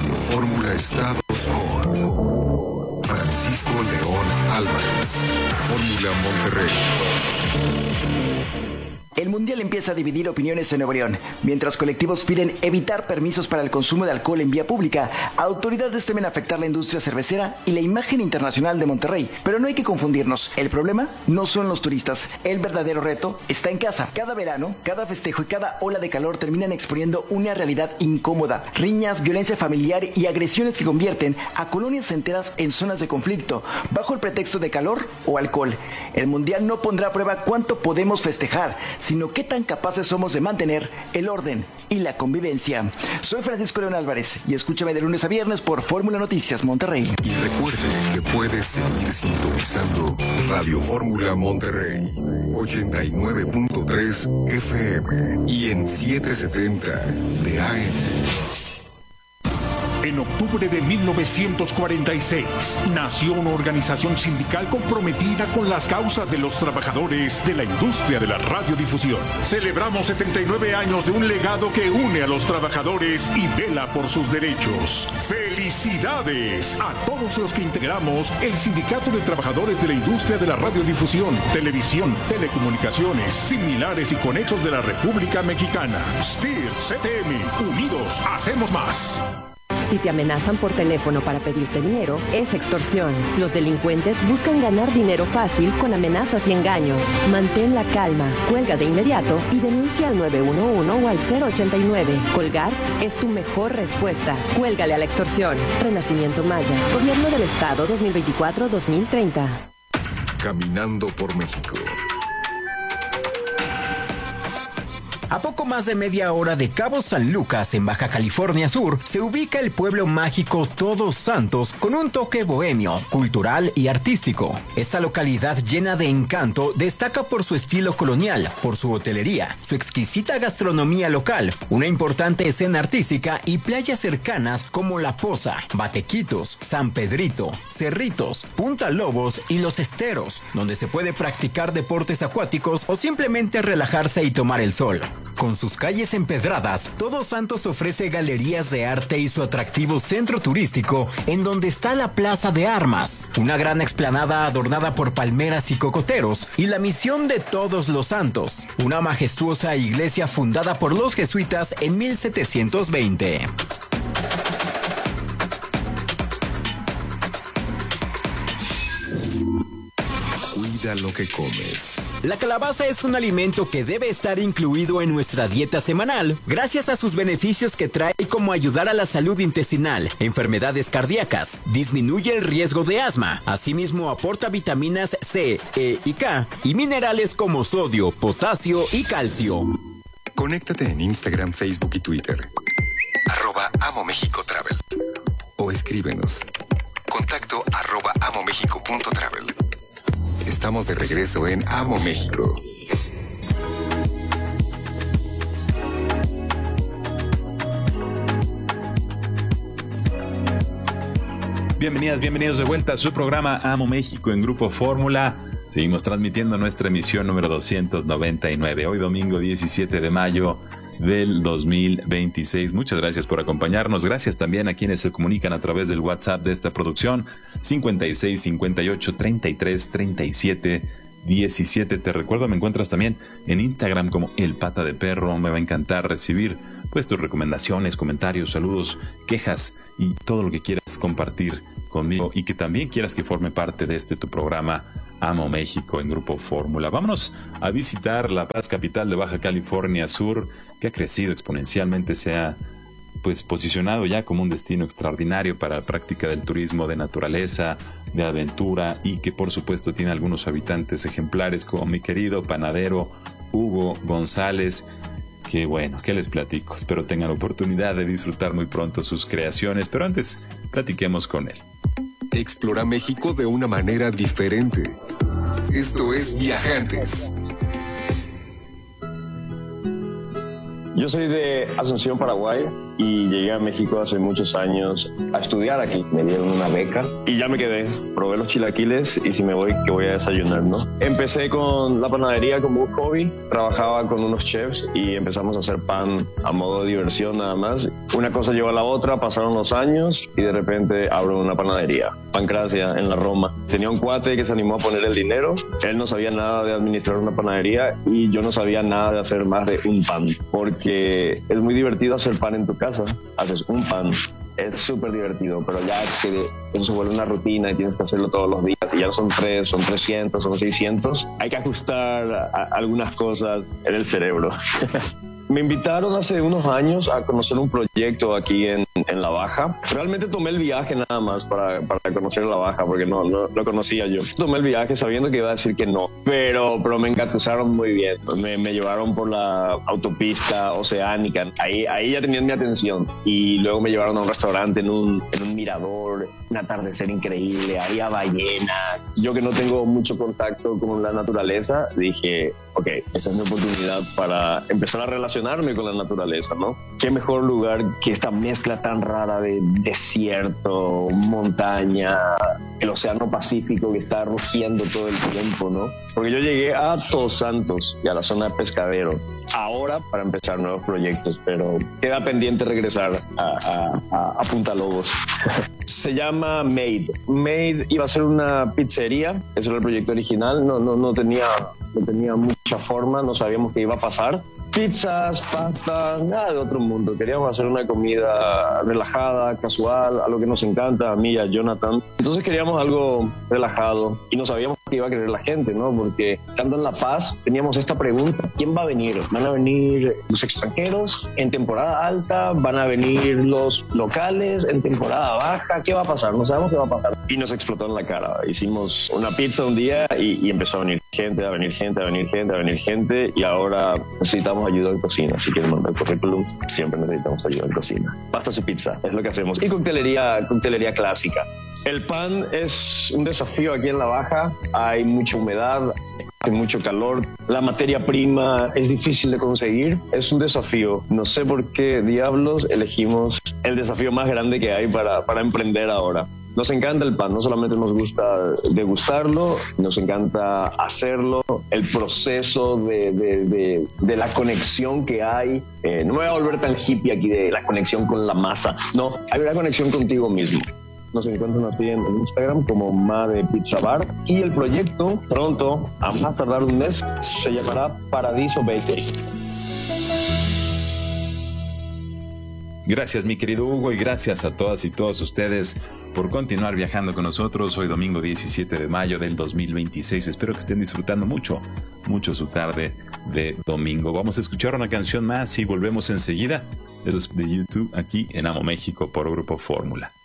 Radio Fórmula Estados con Francisco León Álvarez. Fórmula Monterrey. El Mundial empieza a dividir opiniones en Nuevo León. Mientras colectivos piden evitar permisos para el consumo de alcohol en vía pública, autoridades temen afectar la industria cervecera y la imagen internacional de Monterrey. Pero no hay que confundirnos. El problema no son los turistas. El verdadero reto está en casa. Cada verano, cada festejo y cada ola de calor terminan exponiendo una realidad incómoda. Riñas, violencia familiar y agresiones que convierten a colonias enteras en zonas de conflicto, bajo el pretexto de calor o alcohol. El Mundial no pondrá a prueba cuánto podemos festejar, sino qué tan capaces somos de mantener el orden y la convivencia. Soy Francisco León Álvarez y escúchame de lunes a viernes por Fórmula Noticias Monterrey. Y recuerde que puedes seguir sintonizando Radio Fórmula Monterrey, 89.3 FM y en 770 de AM. En octubre de 1946, nació una organización sindical comprometida con las causas de los trabajadores de la industria de la radiodifusión. Celebramos 79 años de un legado que une a los trabajadores y vela por sus derechos. ¡Felicidades a todos los que integramos el Sindicato de Trabajadores de la Industria de la Radiodifusión, Televisión, Telecomunicaciones, Similares y Conexos de la República Mexicana! STIR, CTM, unidos, hacemos más. Si te amenazan por teléfono para pedirte dinero, es extorsión. Los delincuentes buscan ganar dinero fácil con amenazas y engaños. Mantén la calma, cuelga de inmediato y denuncia al 911 o al 089. Colgar es tu mejor respuesta. Cuélgale a la extorsión. Renacimiento Maya. Gobierno del Estado 2024-2030. Caminando por México. A poco más de media hora de Cabo San Lucas, en Baja California Sur, se ubica el pueblo mágico Todos Santos con un toque bohemio, cultural y artístico. Esta localidad llena de encanto destaca por su estilo colonial, por su hotelería, su exquisita gastronomía local, una importante escena artística y playas cercanas como La Poza, Batequitos, San Pedrito, Cerritos, Punta Lobos y Los Esteros, donde se puede practicar deportes acuáticos o simplemente relajarse y tomar el sol. Con sus calles empedradas, Todos Santos ofrece galerías de arte y su atractivo centro turístico, en donde está la Plaza de Armas, una gran explanada adornada por palmeras y cocoteros, y la Misión de Todos los Santos, una majestuosa iglesia fundada por los jesuitas en 1720. Cuida lo que comes. La calabaza es un alimento que debe estar incluido en nuestra dieta semanal, gracias a sus beneficios que trae, como ayudar a la salud intestinal, enfermedades cardíacas, disminuye el riesgo de asma, asimismo aporta vitaminas C, E y K, y minerales como sodio, potasio y calcio. Conéctate en Instagram, Facebook y Twitter. @AmoMéxicoTravel. O escríbenos. Contacto @amomexico.travel. Estamos de regreso en Amo México. Bienvenidos de vuelta a su programa Amo México en Grupo Fórmula. Seguimos transmitiendo nuestra emisión número 299, hoy domingo 17 de mayo del 2026. Muchas gracias por acompañarnos. Gracias también a quienes se comunican a través del WhatsApp de esta producción, 56 58 33 37 17. Te recuerdo, me encuentras también en Instagram como El Pata de Perro. Me va a encantar recibir pues tus recomendaciones, comentarios, saludos, quejas y todo lo que quieras compartir conmigo y que también quieras que forme parte de tu programa Amo México en Grupo Fórmula. Vámonos a visitar La Paz, capital de Baja California Sur, que ha crecido exponencialmente, se ha pues posicionado ya como un destino extraordinario para la práctica del turismo de naturaleza, de aventura, y que por supuesto tiene algunos habitantes ejemplares como mi querido panadero Hugo González, que bueno, ¿qué les platico? Espero tengan la oportunidad de disfrutar muy pronto sus creaciones, pero antes platiquemos con él. Explora México de una manera diferente. Esto es Viajantes. Yo soy de Asunción, Paraguay. y llegué a México hace muchos años a estudiar aquí. Me dieron una beca y ya me quedé. Probé los chilaquiles y si me voy, ¿qué voy a desayunar, no? Empecé con la panadería como un hobby. Trabajaba con unos chefs y empezamos a hacer pan a modo de diversión nada más. Una cosa llevó a la otra, pasaron los años y de repente abro una panadería, Pancracia, en la Roma. Tenía un cuate que se animó a poner el dinero. Él no sabía nada de administrar una panadería y yo no sabía nada de hacer más de un pan, porque es muy divertido hacer pan en tu casa. Haces un pan, es súper divertido, pero ya es que eso se vuelve una rutina y tienes que hacerlo todos los días y ya no son 3, son 300, son 600. Hay que ajustar algunas cosas en el cerebro. Me invitaron hace unos años a conocer un proyecto aquí en La Baja. Realmente tomé el viaje nada más para conocer La Baja, porque no lo conocía yo. Tomé el viaje sabiendo que iba a decir que no, pero me engatusaron muy bien. Me llevaron por la autopista oceánica. Ahí ya tenían mi atención. Y luego me llevaron a un restaurante en un mirador, un atardecer increíble, había ballenas. Yo que no tengo mucho contacto con la naturaleza, dije, ok, esta es mi oportunidad para empezar a relacionarme con la naturaleza, ¿no? Qué mejor lugar que esta mezcla tan rara de desierto, montaña, el océano Pacífico que está rugiendo todo el tiempo, ¿no? Porque yo llegué a Todos Santos y a la zona de Pescadero ahora para empezar nuevos proyectos, pero queda pendiente regresar a Punta Lobos. Se llama Made. Made iba a ser una pizzería, ese era el proyecto original, no tenía mucha forma, no sabíamos qué iba a pasar. Pizzas, pastas, nada de otro mundo. Queríamos hacer una comida relajada, casual, algo que nos encanta a mí y a Jonathan. Entonces queríamos algo relajado y no sabíamos qué iba a querer la gente, ¿no? Porque estando en La Paz teníamos esta pregunta: ¿quién va a venir? ¿Van a venir los extranjeros en temporada alta? ¿Van a venir los locales en temporada baja? ¿Qué va a pasar? No sabemos qué va a pasar. Y nos explotó en la cara. Hicimos una pizza un día y empezó a venir gente, a venir gente y ahora necesitamos ayuda en cocina. Si quieren mandar currículum, siempre necesitamos ayuda en cocina. Pastas y pizza es lo que hacemos. Y coctelería clásica. El pan es un desafío aquí en La Baja. Hay mucha humedad, hace mucho calor. La materia prima es difícil de conseguir. Es un desafío. No sé por qué diablos elegimos el desafío más grande que hay para emprender ahora. Nos encanta el pan, no solamente nos gusta degustarlo, nos encanta hacerlo, el proceso de la conexión que hay. No me voy a volver tan hippie aquí de la conexión con la masa, no, hay una conexión contigo mismo. Nos encuentran así en Instagram como Ma de Pizza Bar y el proyecto pronto, a más tardar un mes, se llamará Paradiso Bakery. Gracias, mi querido Hugo, y gracias a todas y todos ustedes por continuar viajando con nosotros. Hoy domingo 17 de mayo del 2026. Espero que estén disfrutando mucho su tarde de domingo. Vamos a escuchar una canción más y volvemos enseguida. Eso es de YouTube aquí en Amo México por Grupo Fórmula.